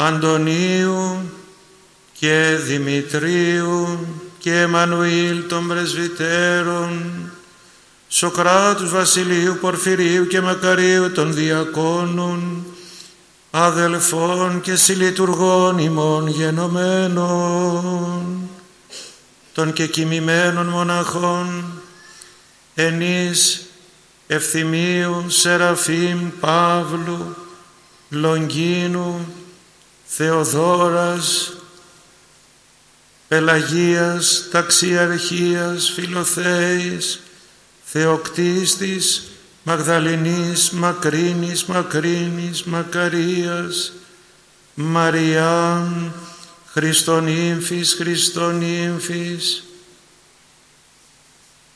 Αντωνίου και Δημητρίου και Εμμανουήλ των πρεσβυτέρων, Σοκράτους, Βασιλείου, Πορφυρίου και Μακαρίου των διακόνων, αδελφών και συλλειτουργών ημών γενομένων, των κεκοιμημένων μοναχών, Ενής, Ευθυμίου, Σεραφείμ, Παύλου, Λογγίνου, Θεοδόρας, Πελαγίας, Ταξιαρχίας, Φιλοθέης, Θεοκτίστης, Μαγδαληνής, Μακρίνης, Μακαρίας, Μαριάν, Χριστονύμφης,